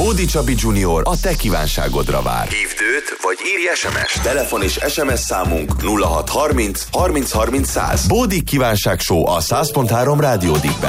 Bódi Csabi Junior a te kívánságodra vár. Hívd őt, vagy írj SMS-t. Telefon és SMS számunk 0630 30 30 100. Bódi kívánság show a 100.3 Rádió Dickben.